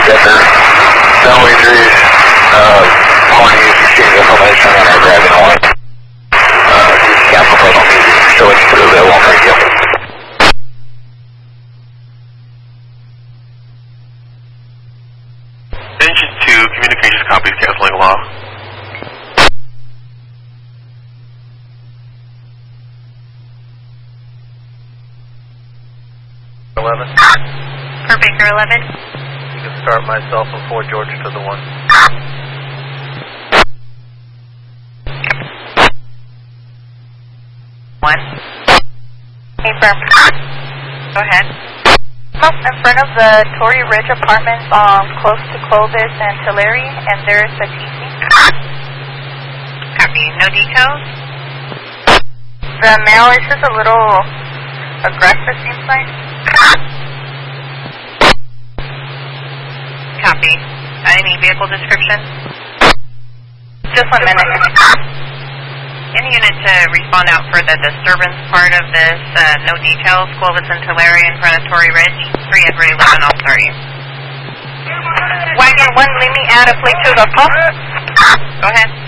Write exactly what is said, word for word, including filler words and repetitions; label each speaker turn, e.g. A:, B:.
A: Denver. No injuries. Uh, Horny is exchanging information on our driving line. Uh, cancel personal music. Show it's pretty available on radio.
B: Engine two, communications copies canceling law.
C: eleven.
D: For Baker eleven.
C: You can start myself and four George to the one.
D: One. Confirm. Go ahead.
E: Up in front of the Torrey Ridge Apartments, um, close to Clovis and Tulare, and there's a T C.
D: Copy. No details?
E: The male is just a little aggressive, seems like.
D: Copy. Any vehicle description?
E: Just one minute.
D: Any unit to respond out for the disturbance part of this, uh, no details, Clovis and Tulare in front of Torrey Ridge. three at Ray eleven, I'll start you.
E: Wagon one, let me add a plate to the call.
D: Go ahead.